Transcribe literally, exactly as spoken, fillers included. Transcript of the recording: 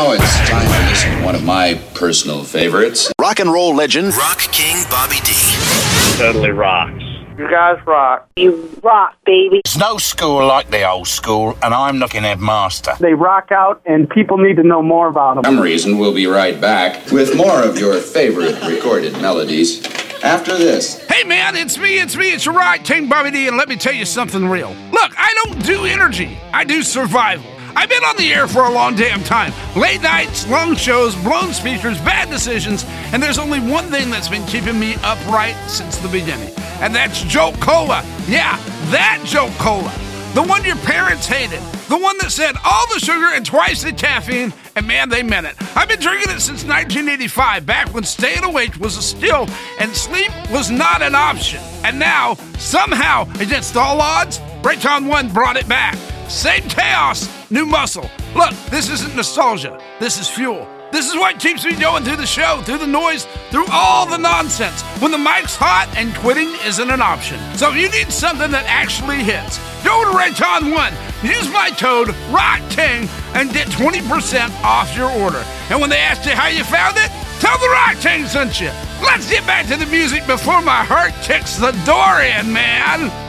Now it's time to listen to one of my personal favorites. Rock and roll legend, Rock King Bobby D. Totally rocks. You guys rock. You rock, baby. There's no school like the old school, and I'm looking at master. They rock out, and people need to know more about them. For some reason, we'll be right back with more of your favorite recorded melodies after this. Hey man, it's me, it's me, it's your Rock King Bobby D, and let me tell you something real. Look, I don't do energy, I do survival. I've been on the air for a long damn time. Late nights, long shows, blown speakers, bad decisions, and there's only one thing that's been keeping me upright since the beginning, and that's Jolt Cola. Yeah, that Jolt Cola. The one your parents hated. The one that said all the sugar and twice the caffeine, and man, they meant it. I've been drinking it since nineteen eighty-five, back when staying awake was a skill and sleep was not an option. And now, somehow, against all odds, Raycon one brought it back. Same chaos, new muscle. Look, this isn't nostalgia. This is fuel. This is what keeps me going through the show, through the noise, through all the nonsense, when the mic's hot and quitting isn't an option. So if you need something that actually hits, go to Raycon one, use my code ROCKKING, and get twenty percent off your order. And when they ask you how you found it, tell the Rock King sent you. Let's get back to the music before my heart kicks the door in, man.